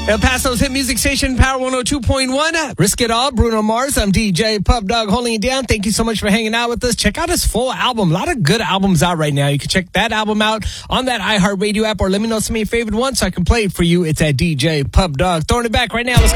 El Paso's hit music station, Power 102.1. Risk It All, Bruno Mars. I'm DJ Pub Dog holding it down. Thank you so much for hanging out with us. Check out his full album. A lot of good albums out right now. You can check that album out on that iHeartRadio app, or let me know some of your favorite ones so I can play it for you. It's at DJ Pub Dog. Throwing it back right now. Let's